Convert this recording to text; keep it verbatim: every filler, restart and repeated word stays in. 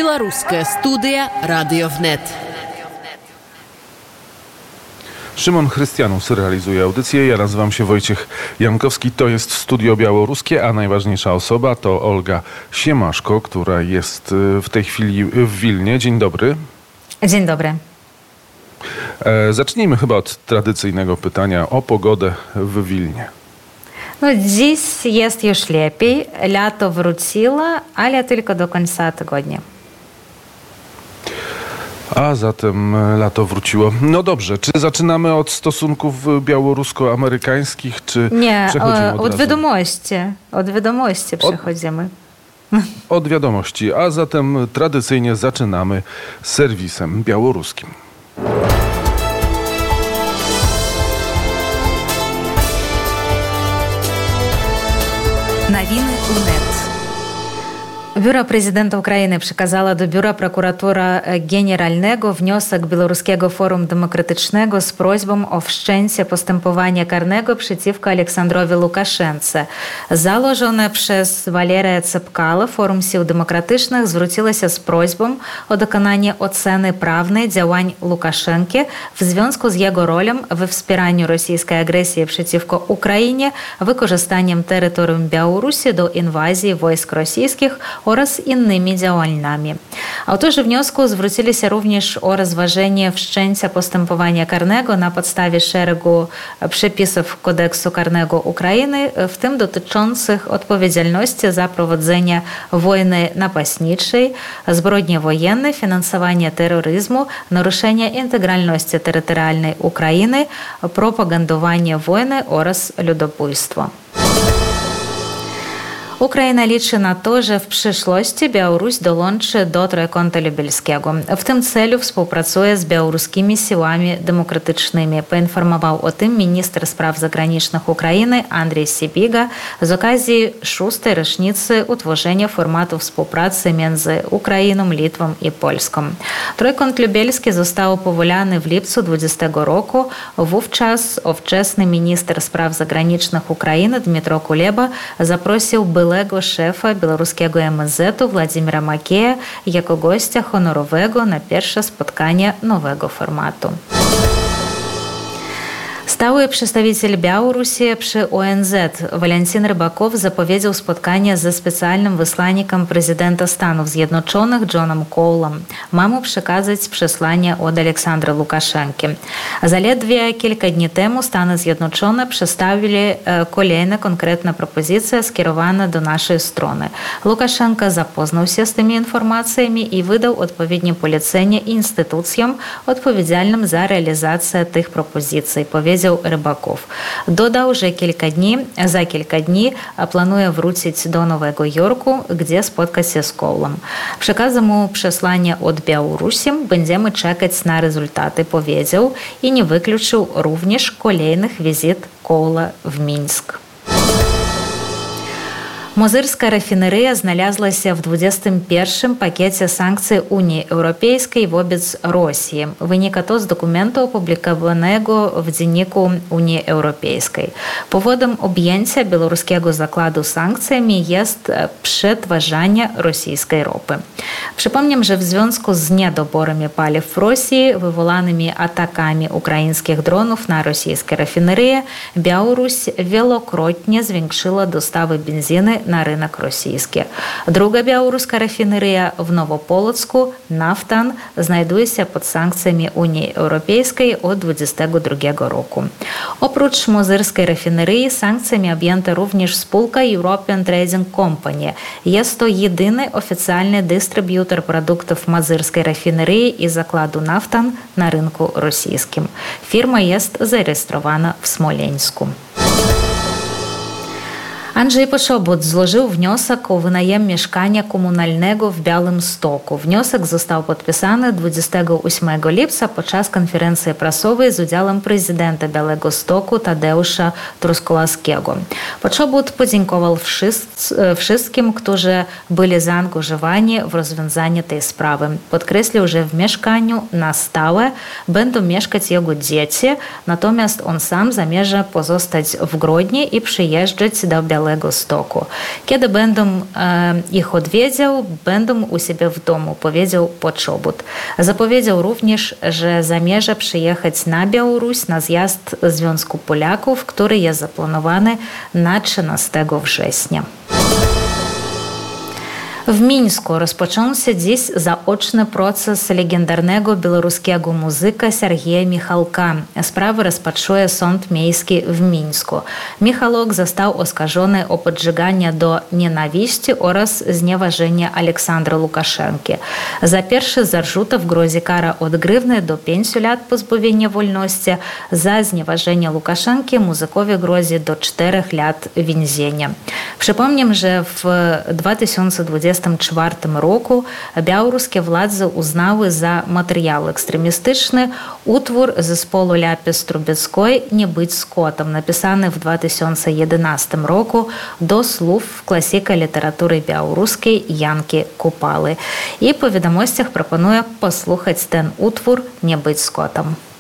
Білоруська студія Radiownet. Szymon Chrystianus realizuje audycję. Ja nazywam się Wojciech Jankowski. To jest Studio Białoruskie, a najważniejsza osoba to Olga Siemaszko, która jest w tej chwili w Wilnie. Dzień dobry. Dzień dobry. E, zacznijmy chyba od tradycyjnego pytania o pogodę w Wilnie. No, dziś jest już lepiej. Lato wróciło, ale tylko do końca tygodnia. A zatem lato wróciło. No dobrze, czy zaczynamy od stosunków białorusko-amerykańskich, czy Nie, przechodzimy od, od razu? wiadomości. Od wiadomości przechodzimy. Od, od wiadomości, a zatem tradycyjnie zaczynamy serwisem białoruskim. Новины УНЕТ. Biuro Prezydenta Ukrainy przekazało do Biura Prokuratora Generalnego wniosek Białoruskiego Forum Demokratycznego z prośbą o wszczęcie postępowania karnego przeciwko Aleksandrowi Łukaszence. Założone przez Walerię Cepkala Forum Sił Demokratycznych zwróciło się z prośbą o dokonanie oceny prawnej działań Łukaszenki w związku z jego rolą we wspieraniu rosyjskiej agresji przeciwko Ukrainie, wykorzystaniem terytorium Białorusi do inwazji wojsk rosyjskich oraz innymi działaniami. Autorzy wniosku zwrócili się również o rozważenie wszczęcia postępowania karnego na podstawie szeregu przepisów Kodeksu Karnego Ukrainy, w tym dotyczących odpowiedzialności za prowadzenie wojny napastniczej, zbrodni wojennej, finansowanie terroryzmu, naruszenie integralności terytorialnej Ukrainy, propagandowanie wojny oraz ludobójstwo. Ukraina liczy na to, że w przyszłości Białoruś dołączy do Trójkąta Lubelskiego. W tym celu współpracuje z białoruskimi siłami demokratycznymi. Poinformował o tym minister spraw zagranicznych Ukrainy Andrzej Sybiga z okazji szóstej rocznicy utworzenia formatu współpracy między Ukrainą, Litwą i Polską. Trójkąt Lubelski został powołany w lipcu dwudziestego roku. Wówczas ówczesny minister spraw zagranicznych Ukrainy Dmytro Kuleba zaprosił byłego szefa białoruskiego M S Z-u Władimira Makieja jako gościa honorowego na pierwsze spotkanie nowego formatu. Stały przedstawiciel Białorusi przy O N Z Walentin Rybakow zapowiedział spotkanie ze specjalnym wysłannikiem prezydenta Stanów Zjednoczonych Johnem Cole'em. Ma mu przekazać przesłanie od Aleksandra Łukaszenki. Zaledwie kilka dni temu Stany Zjednoczone przedstawili kolejne konkretne propozycje skierowane do naszej strony. Łukaszenka zapoznał się z tymi informacjami i wydał odpowiednie polecenie instytucjom odpowiedzialnym za realizację tych propozycji, powiedział Rybakow. Dodał, że kilka dni, za kilka dni planuje wrócić do Nowego Jorku, gdzie spotkać się z Cole'em. Przekazał mu przesłanie od Białorusi, będziemy czekać na rezultaty, powiedział i nie wykluczył również kolejnych wizyt Cole'a w Mińsk. Mozyrska rafineria znalazła się w dwudziestym pierwszym pakiecie sankcji Unii Europejskiej wobec Rosji. Wynika to z dokumentu opublikowanego w Dzienniku Unii Europejskiej. Powodem objęcia białoruskiego zakładu sankcjami jest przetwarzanie rosyjskiej ropy. Przypomnę, że w związku z niedoborami paliw w Rosji, wywołanymi atakami ukraińskich dronów na rosyjskie rafinerie, Białoruś wielokrotnie zwiększyła dostawy benzyny na rynek rosyjski. Druga białoruska rafineria w Nowopolocku, Naftan, znajduje się pod sankcjami Unii Europejskiej od dwudziestego drugiego roku. Oprócz mozyrskiej rafinerii sankcjami objęta również spółka European Trading Company. Jest to jedyny oficjalny dystrybutor produktów mozyrskiej rafinerii i zakładu Naftan na rynku rosyjskim. Firma jest zarejestrowana w Smoleńsku. Andrzej Poczobut złożył wniosek o wynajem mieszkania komunalnego w Białymstoku. Wniosek został podpisany dwudziestego ósmego lipca podczas konferencji prasowej z udziałem prezydenta Białegostoku Tadeusza Truskolaskiego. Poczobut podziękował wszystkim, którzy byli zaangażowani w rozwiązanie tej sprawy. Podkreślił, że w mieszkaniu na stałe będą mieszkać jego dzieci, natomiast on sam zamierza pozostać w Grodnie i przyjeżdżać do Białegostoku Białego Stoku. Kiedy będę e, ich odwiedział, będę u siebie w domu, powiedział Poczobut. Zapowiedział również, że zamierza przyjechać na Białoruś na zjazd Związku Polaków, który jest zaplanowany na trzynastego września. W Mińsku rozpoczął się dziś zaoczny proces legendarnego białoruskiego muzyka Sergieja Michalka. Sprawę rozpatruje Sąd Miejski w Mińsku. Michalok został oskarżony o podżeganie do nienawiści oraz znieważenia Aleksandra Łukaszenki. Za pierwszy z zarzutów grozi kara od grzywny do pięciu lat pozbawienia wolności. Za znieważenie Łukaszenki muzykowi grozi do czterech lat więzienia. Przypomnę, że w dwa tysiące dwudziestym czwartym roku białoruskie władze uznały za materiał ekstremistyczny utwór zespołu Lapis Trubeckiej "Nie być skotem", napisany w dwa tysiące jedenastym roku do słów klasyka literatury białoruskiej Janki Kupały. I po wiadomościach proponuję posłuchać ten utwór "Nie być skotem".